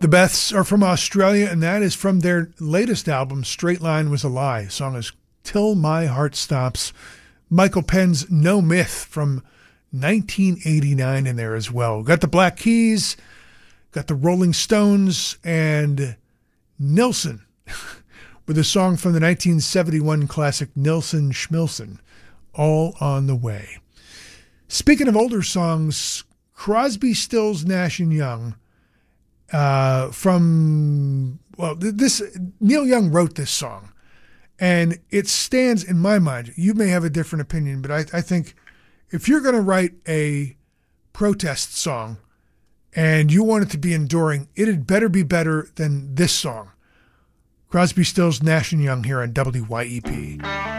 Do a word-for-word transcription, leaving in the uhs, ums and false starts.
The Beths are from Australia, and that is from their latest album, Straight Line Was a Lie. The song is Till My Heart Stops. Michael Penn's No Myth from nineteen eighty-nine in there as well. Got the Black Keys, got the Rolling Stones, and Nilsson with a song from the nineteen seventy-one classic Nilsson Schmilsson, All on the Way. Speaking of older songs, Crosby, Stills, Nash and Young, uh, from, well, this, Neil Young wrote this song, and it stands in my mind. You may have a different opinion, but I, I think if you're going to write a protest song and you want it to be enduring, it had better be better than this song. Crosby, Stills, Nash and Young here on W Y E P.